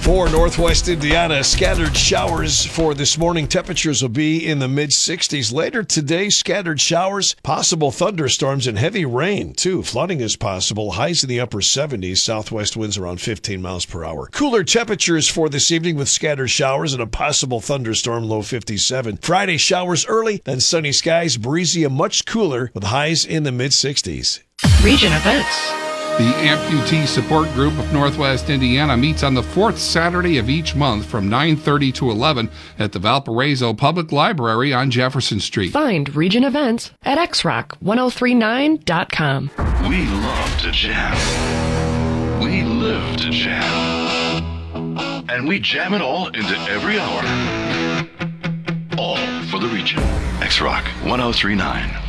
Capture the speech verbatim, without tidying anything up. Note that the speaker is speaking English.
For northwest Indiana, scattered showers for this morning. Temperatures will be in the mid sixties. Later today, scattered showers, possible thunderstorms, and heavy rain, too. Flooding is possible. Highs in the upper seventies. Southwest winds around fifteen miles per hour. Cooler temperatures for this evening with scattered showers and a possible thunderstorm, low fifty-seven. Friday, showers early, then sunny skies, breezy and much cooler with highs in the mid sixties. Region events. The Amputee Support Group of Northwest Indiana meets on the fourth Saturday of each month from nine thirty to eleven at the Valparaiso Public Library on Jefferson Street. Find Region events at x rock ten thirty-nine dot com. We love to jam. We live to jam. And we jam it all into every hour. All for the region. X Rock ten thirty-nine.